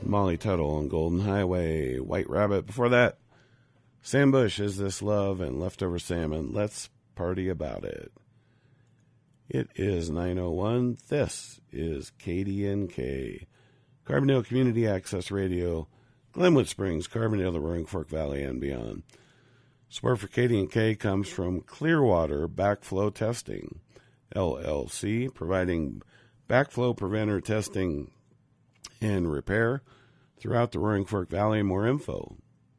Molly Tuttle on Golden Highway, White Rabbit. Before that, Sam Bush, Is This Love, and Leftover Salmon, Let's Party About It. It is 9:01. This is KDNK, Carbondale Community Access Radio, Glenwood Springs, Carbondale, the Roaring Fork Valley, and beyond. Support for KDNK comes from Clearwater Backflow Testing, LLC, providing backflow preventer testing and repair throughout the Roaring Fork Valley. More info,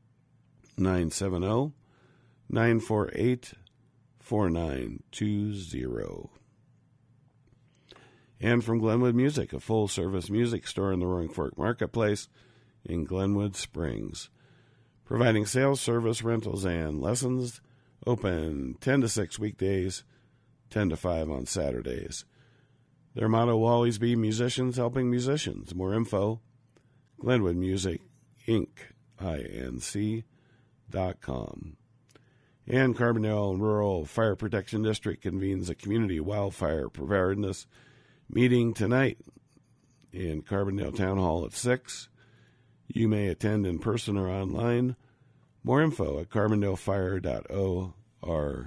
970-948-4920. And from Glenwood Music, a full-service music store in the Roaring Fork Marketplace in Glenwood Springs, providing sales, service, rentals, and lessons. Open 10 to 6 weekdays, 10 to 5 on Saturdays. Their motto will always be musicians helping musicians. More info, Glenwood Music, Inc., INC.com. And Carbondale Rural Fire Protection District convenes a community wildfire preparedness meeting tonight in Carbondale Town Hall at 6. You may attend in person or online. More info at carbondalefire.org.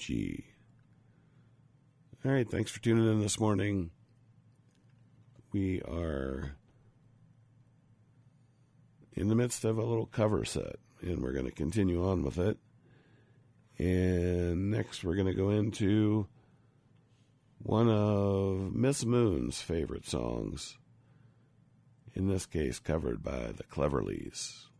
All right, thanks for tuning in this morning. We are in the midst of a little cover set, and we're going to continue on with it. And next we're going to go into one of Miss Moon's favorite songs, in this case covered by the Cleverleys.